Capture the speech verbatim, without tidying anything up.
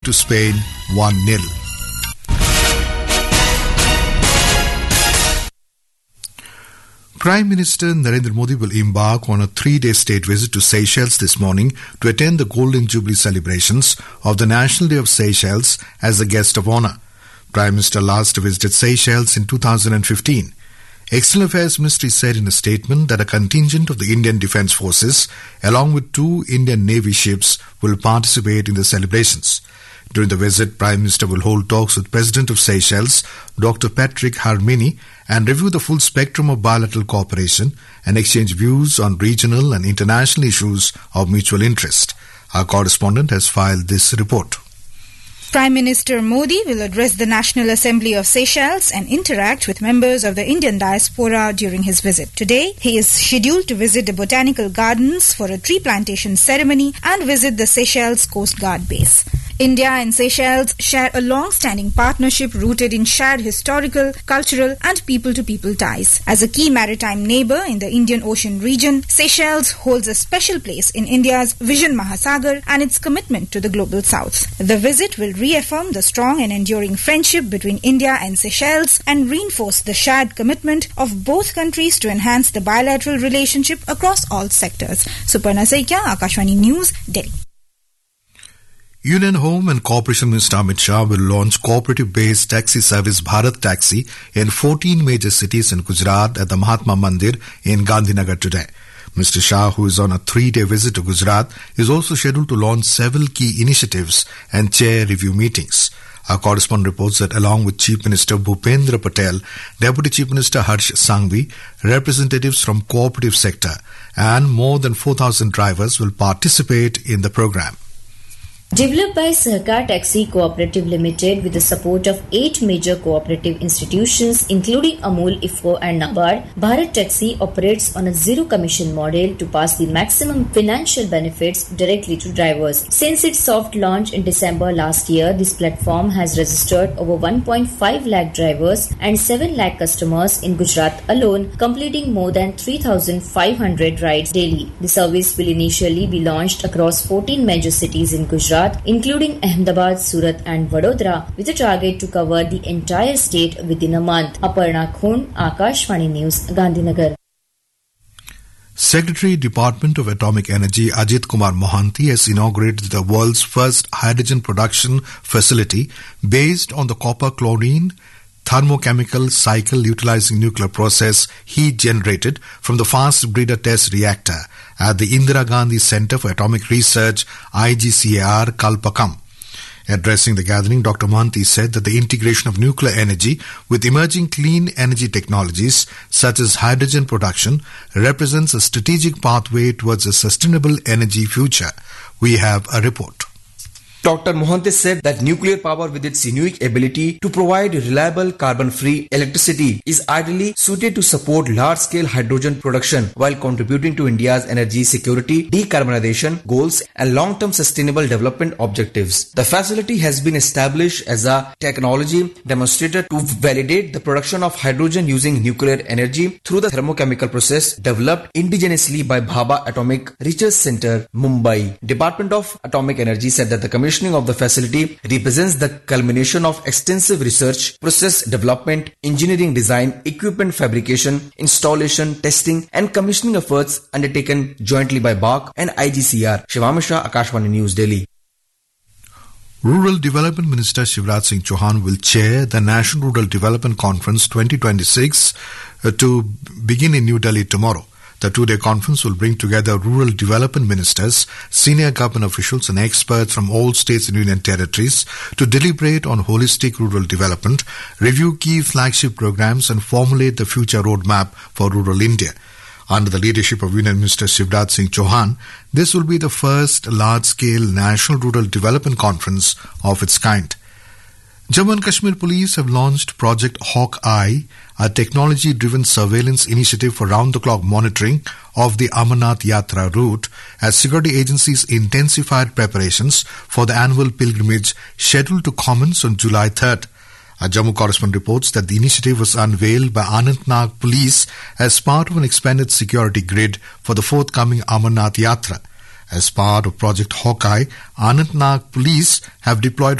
to Spain one nil. Prime Minister Narendra Modi will embark on a three-day state visit to Seychelles this morning to attend the Golden Jubilee celebrations of the National Day of Seychelles as a guest of honour. Prime Minister last visited Seychelles in two thousand fifteen. External Affairs Ministry said in a statement that a contingent of the Indian Defence Forces, along with two Indian Navy ships, will participate in the celebrations. During the visit, Prime Minister will hold talks with President of Seychelles, Doctor Patrick Harmini, and review the full spectrum of bilateral cooperation and exchange views on regional and international issues of mutual interest. Our correspondent has filed this report. Prime Minister Modi will address the National Assembly of Seychelles and interact with members of the Indian diaspora during his visit. Today, he is scheduled to visit the botanical gardens for a tree plantation ceremony and visit the Seychelles Coast Guard base. India and Seychelles share a long-standing partnership rooted in shared historical, cultural and people-to-people ties. As a key maritime neighbour in the Indian Ocean region, Seychelles holds a special place in India's Vision Mahasagar and its commitment to the global south. The visit will reaffirm the strong and enduring friendship between India and Seychelles and reinforce the shared commitment of both countries to enhance the bilateral relationship across all sectors. Suparna Saikia, Akashvani News, Delhi. Union Home and Corporation Minister Amit Shah will launch cooperative-based taxi service Bharat Taxi in fourteen major cities in Gujarat at the Mahatma Mandir in Gandhinagar today. Mister Shah, who is on a three-day visit to Gujarat, is also scheduled to launch several key initiatives and chair review meetings. Our correspondent reports that along with Chief Minister Bhupendra Patel, Deputy Chief Minister Harsh Sanghvi, representatives from cooperative sector and more than four thousand drivers will participate in the program. Developed by Sahkar Taxi Cooperative Limited with the support of eight major cooperative institutions including Amul, I F C O and NABARD, Bharat Taxi operates on a zero-commission model to pass the maximum financial benefits directly to drivers. Since its soft launch in December last year, this platform has registered over one point five lakh drivers and seven lakh customers in Gujarat alone, completing more than three thousand five hundred rides daily. The service will initially be launched across fourteen major cities in Gujarat, including Ahmedabad, Surat and Vadodara, with a target to cover the entire state within a month. Aparna Khun, Akashvani News, Gandhinagar. Secretary, Department of Atomic Energy Ajit Kumar Mohanty has inaugurated the world's first hydrogen production facility based on the copper chlorine thermochemical cycle utilizing nuclear process heat generated from the fast breeder test reactor at the Indira Gandhi Centre for Atomic Research I G C A R Kalpakam. Addressing the gathering, Doctor Mohanty said that the integration of nuclear energy with emerging clean energy technologies such as hydrogen production represents a strategic pathway towards a sustainable energy future. We have a report. Doctor Mohanty said that nuclear power with its unique ability to provide reliable carbon-free electricity is ideally suited to support large-scale hydrogen production while contributing to India's energy security, decarbonization goals and long-term sustainable development objectives. The facility has been established as a technology demonstrator to validate the production of hydrogen using nuclear energy through the thermochemical process developed indigenously by Bhabha Atomic Research Center, Mumbai. Department of Atomic Energy said that the commission Commissioning of the facility represents the culmination of extensive research, process development, engineering design, equipment fabrication, installation, testing and commissioning efforts undertaken jointly by B A C and I G C A R. Shivam Mishra, Akashvani News, Delhi. Rural Development Minister Shivraj Singh Chauhan will chair the National Rural Development Conference twenty twenty-six uh, to begin in New Delhi tomorrow. The two-day conference will bring together rural development ministers, senior government officials and experts from all states and union territories to deliberate on holistic rural development, review key flagship programs and formulate the future roadmap for rural India. Under the leadership of Union Minister Shivraj Singh Chauhan, this will be the first large-scale National Rural Development Conference of its kind. Jammu and Kashmir Police have launched Project Hawkeye, a technology-driven surveillance initiative for round-the-clock monitoring of the Amarnath Yatra route as security agencies intensified preparations for the annual pilgrimage scheduled to commence on July third. Our Jammu correspondent reports that the initiative was unveiled by Anantnag Police as part of an expanded security grid for the forthcoming Amarnath Yatra. As part of Project Hawkeye, Anantnag Police have deployed